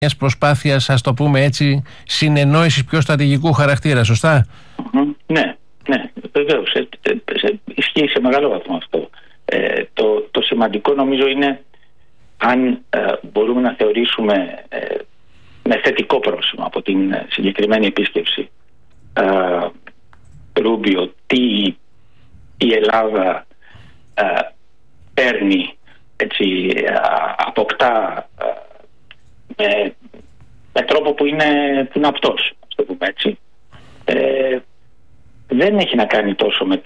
μιας προσπάθειας, ας το πούμε έτσι, συνεννόησης πιο στρατηγικού χαρακτήρα, σωστά? Ναι, βεβαίως. Ισχύει σε μεγάλο βαθμό αυτό. Το σημαντικό νομίζω είναι αν μπορούμε να θεωρήσουμε με θετικό πρόσημο από την συγκεκριμένη επίσκεψη Ρούμπιο τι η Ελλάδα παίρνει, έτσι, αποκτά με τρόπο που είναι απτός, ας το πούμε έτσι. Δεν έχει να κάνει τόσο με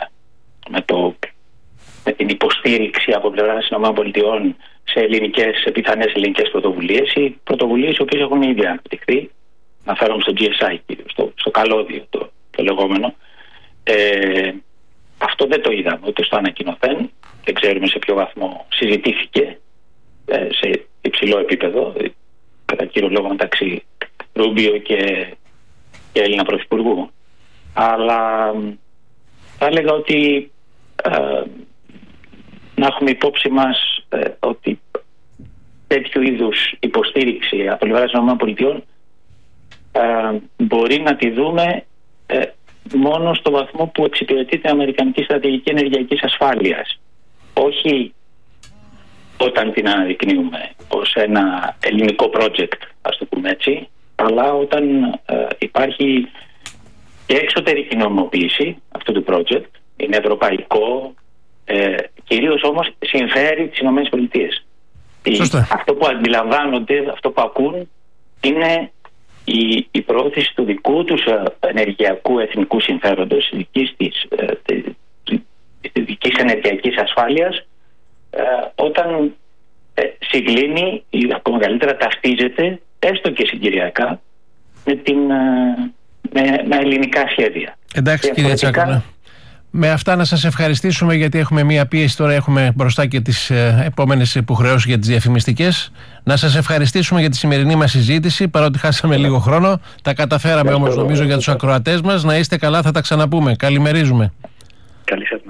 την υποστήριξη από πλευράς των ΗΠΑ σε πιθανές ελληνικές πρωτοβουλίες ή πρωτοβουλίες οι οποίες έχουν ήδη αναπτυχθεί. Αναφέρομαι στο GSI, στο καλώδιο το λεγόμενο. Αυτό δεν το είδαμε ούτε στο ανακοινωθέν. Δεν ξέρουμε σε ποιο βαθμό συζητήθηκε σε υψηλό επίπεδο, κατά κύριο λόγο μεταξύ Ρούμπιο και Έλληνα Πρωθυπουργού. Αλλά θα έλεγα ότι να έχουμε υπόψη μας ότι τέτοιου είδους υποστήριξη από πλευράς των ΗΠΑ μπορεί να τη δούμε μόνο στο βαθμό που εξυπηρετεί την αμερικανική στρατηγική ενεργειακής ασφάλειας. Όχι όταν την αναδεικνύουμε ως ένα ελληνικό project, ας το πούμε έτσι, αλλά όταν υπάρχει και εξωτερική νομιμοποίηση αυτού του project, είναι ευρωπαϊκό, κυρίως όμως συμφέρει τις ΗΠΑ. Αυτό που αντιλαμβάνονται, αυτό που ακούν, είναι η προώθηση του δικού τους ενεργειακού εθνικού συμφέροντος, δικής ενεργειακής ασφάλειας, όταν συγκλίνει ή ακόμα καλύτερα ταυτίζεται, έστω και συγκυριακά, με ελληνικά σχέδια. Εντάξει, κύριε Τσάκωνα. Με αυτά να σας ευχαριστήσουμε, γιατί έχουμε μία πίεση τώρα, έχουμε μπροστά και τις επόμενες υποχρεώσεις για τις διαφημιστικές. Να σας ευχαριστήσουμε για τη σημερινή μας συζήτηση, παρότι χάσαμε λίγο χρόνο. Τα καταφέραμε όμως νομίζω για τους ακροατές μας. Να είστε καλά, θα τα ξαναπούμε. Καλημερίζουμε. Καλή σας